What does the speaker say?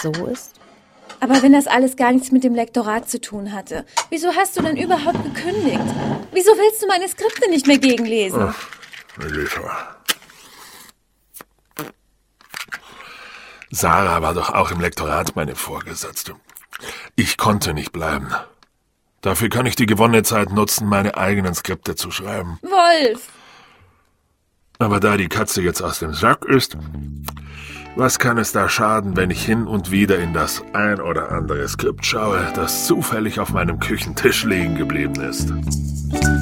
so ist? Aber wenn das alles gar nichts mit dem Lektorat zu tun hatte, wieso hast du dann überhaupt gekündigt? Wieso willst du meine Skripte nicht mehr gegenlesen? Ach, Melissa. Sarah war doch auch im Lektorat meine Vorgesetzte. Ich konnte nicht bleiben. Dafür kann ich die gewonnene Zeit nutzen, meine eigenen Skripte zu schreiben. Wolf! Aber da die Katze jetzt aus dem Sack ist, was kann es da schaden, wenn ich hin und wieder in das ein oder andere Skript schaue, das zufällig auf meinem Küchentisch liegen geblieben ist?